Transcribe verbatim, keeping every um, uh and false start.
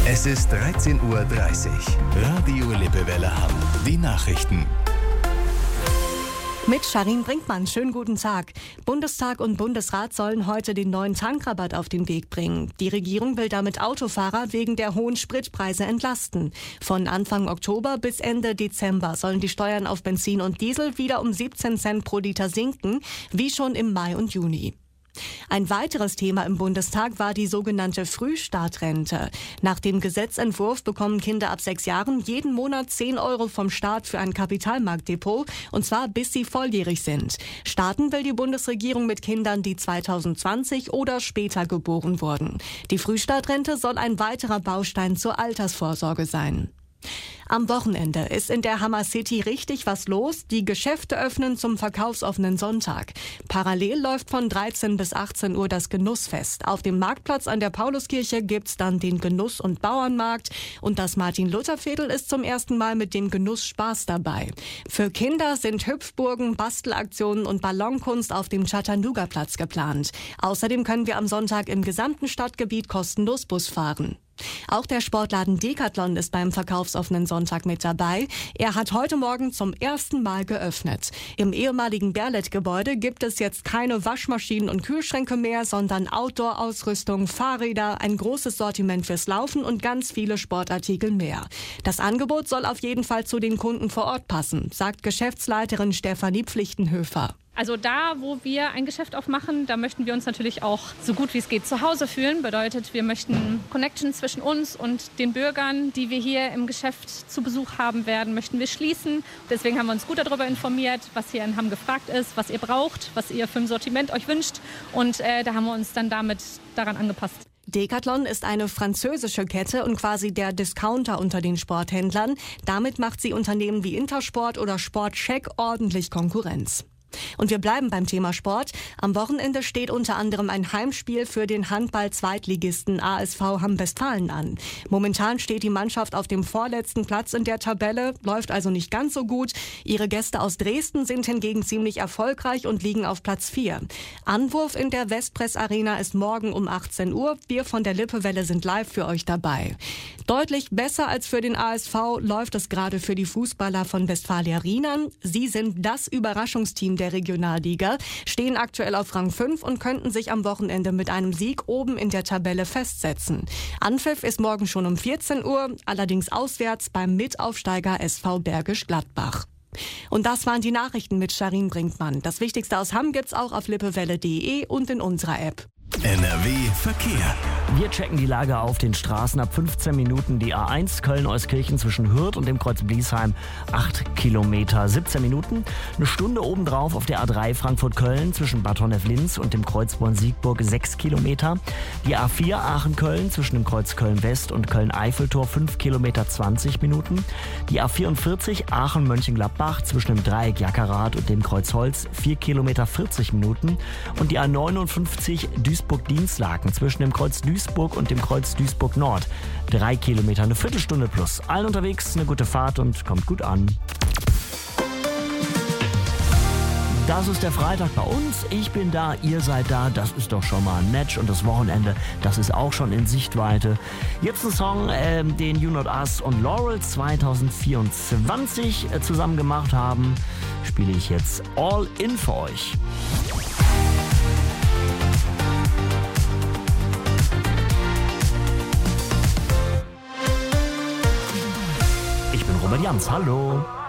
Es ist dreizehn Uhr dreißig. Radio Lippewelle Hamm. Die Nachrichten. Mit Sharin Brinkmann, schönen guten Tag. Bundestag und Bundesrat sollen heute den neuen Tankrabatt auf den Weg bringen. Die Regierung will damit Autofahrer wegen der hohen Spritpreise entlasten. Von Anfang Oktober bis Ende Dezember sollen die Steuern auf Benzin und Diesel wieder um siebzehn Cent pro Liter sinken, wie schon im Mai und Juni. Ein weiteres Thema im Bundestag war die sogenannte Frühstartrente. Nach dem Gesetzentwurf bekommen Kinder ab sechs Jahren jeden Monat zehn Euro vom Staat für ein Kapitalmarktdepot, und zwar bis sie volljährig sind. Starten will die Bundesregierung mit Kindern, die zweitausendzwanzig oder später geboren wurden. Die Frühstartrente soll ein weiterer Baustein zur Altersvorsorge sein. Am Wochenende ist in der Hammer City richtig was los. Die Geschäfte öffnen zum verkaufsoffenen Sonntag. Parallel läuft von dreizehn bis achtzehn Uhr das Genussfest. Auf dem Marktplatz an der Pauluskirche gibt's dann den Genuss- und Bauernmarkt. Und das Martin-Luther-Viertel ist zum ersten Mal mit dem Genuss Spaß dabei. Für Kinder sind Hüpfburgen, Bastelaktionen und Ballonkunst auf dem Chattanooga-Platz geplant. Außerdem können wir am Sonntag im gesamten Stadtgebiet kostenlos Bus fahren. Auch der Sportladen Decathlon ist beim verkaufsoffenen Sonntag mit dabei. Er hat heute Morgen zum ersten Mal geöffnet. Im ehemaligen Berlet-Gebäude gibt es jetzt keine Waschmaschinen und Kühlschränke mehr, sondern Outdoor-Ausrüstung, Fahrräder, ein großes Sortiment fürs Laufen und ganz viele Sportartikel mehr. Das Angebot soll auf jeden Fall zu den Kunden vor Ort passen, sagt Geschäftsleiterin Stefanie Pflichtenhöfer. Also da, wo wir ein Geschäft aufmachen, da möchten wir uns natürlich auch so gut wie es geht zu Hause fühlen. Bedeutet, wir möchten Connection zwischen uns und den Bürgern, die wir hier im Geschäft zu Besuch haben werden, möchten wir schließen. Deswegen haben wir uns gut darüber informiert, was hier in Hamm gefragt ist, was ihr braucht, was ihr für ein Sortiment euch wünscht. Und äh, da haben wir uns dann damit daran angepasst. Decathlon ist eine französische Kette und quasi der Discounter unter den Sporthändlern. Damit macht sie Unternehmen wie Intersport oder Sportcheck ordentlich Konkurrenz. Und wir bleiben beim Thema Sport. Am Wochenende steht unter anderem ein Heimspiel für den Handball-Zweitligisten A S V Hamm-Westfalen an. Momentan steht die Mannschaft auf dem vorletzten Platz in der Tabelle, läuft also nicht ganz so gut. Ihre Gäste aus Dresden sind hingegen ziemlich erfolgreich und liegen auf Platz vier. Anwurf in der Westpress Arena ist morgen um achtzehn Uhr. Wir von der Lippewelle sind live für euch dabei. Deutlich besser als für den A S V läuft es gerade für die Fußballer von Westfalia Rheinland. Sie sind das Überraschungsteam der Regionalliga, stehen aktuell auf Rang fünf und könnten sich am Wochenende mit einem Sieg oben in der Tabelle festsetzen. Anpfiff ist morgen schon um vierzehn Uhr, allerdings auswärts beim Mitaufsteiger S V Bergisch Gladbach. Und das waren die Nachrichten mit Sharin Brinkmann. Das Wichtigste aus Hamm gibt's auch auf lippewelle punkt de und in unserer App. N R W Verkehr. Wir checken die Lage auf den Straßen. Ab fünfzehn Minuten die A eins Köln-Euskirchen zwischen Hürth und dem Kreuz Bliesheim. acht Kilometer, siebzehn Minuten. Eine Stunde obendrauf auf der A drei Frankfurt-Köln zwischen Bad Honnef-Linz und dem Kreuz Born-Siegburg. sechs Kilometer. Die A vier Aachen-Köln zwischen dem Kreuz Köln-West und Köln-Eiffeltor. fünf Kilometer, zwanzig Minuten. Die A vierundvierzig Aachen-Mönchengladbach zwischen dem Dreieck Jackerath und dem Kreuz Holz. vier Kilometer, vierzig Minuten. Und die A neunundfünfzig Duisburg-Dienstlaken zwischen dem Kreuz Duisburg und dem Kreuz Duisburg Nord. Drei Kilometer, eine Viertelstunde plus. Allen unterwegs eine gute Fahrt und kommt gut an. Das ist der Freitag bei uns. Ich bin da, ihr seid da. Das ist doch schon mal ein Match. Und das Wochenende, das ist auch schon in Sichtweite. Jetzt ein Song, äh, den You Not Us und Laurel zwanzig vierundzwanzig äh, zusammen gemacht haben. Spiele ich jetzt All In für euch. Ich bin Robert Jans, hallo.